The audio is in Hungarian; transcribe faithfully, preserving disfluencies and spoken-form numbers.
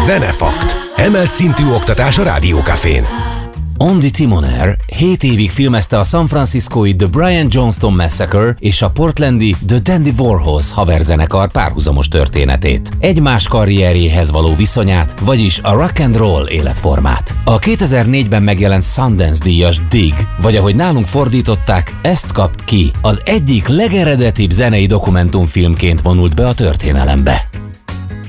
Zenefakt. Emelt szintű oktatás a Rádiókafén. Andy Timoner hét évig filmezte a San Franciscói The Brian Johnston Massacre és a portlandi The Dandy Warhols haverzenekar párhuzamos történetét, egymás karrierjéhez való viszonyát, vagyis a rock and roll életformát. A kétezer-négyben megjelent Sundance díjas Dig, vagy ahogy nálunk fordították, Ezt kapt ki, az egyik legeredetibb zenei dokumentumfilmként vonult be a történelembe.